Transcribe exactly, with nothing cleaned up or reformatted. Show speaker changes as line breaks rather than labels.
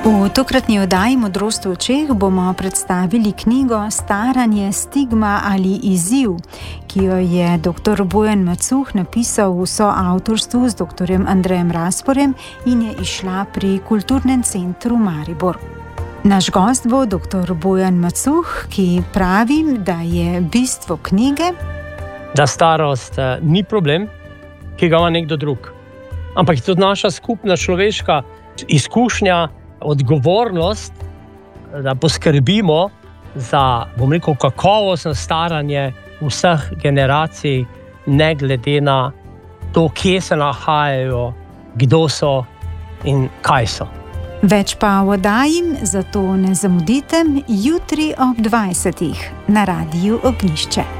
V tokratni oddaji Modrost v očeh bomo predstavili knjigo Staranje, stigma ali izziv, ki jo je doktor Bojan Macuh napisal v soavtorstvu z doktorjem Andrejem Razporjem in je izšla pri Kulturnem centru Maribor. Naš gost bo doktor Bojan Macuh, ki pravi, da je bistvo knjige,
da starost ni problem, ki ga ima nekdo drug, ampak je tudi naša skupna človeška izkušnja, odgovornost, da poskrbimo za, bom rekel, kakovostno staranje vseh generacij, ne glede na to, kje se nahajajo, kdo so in kaj so.
Več pa v oddaji, zato ne zamudite jutri ob dvajsetih na Radiu Ognjišče.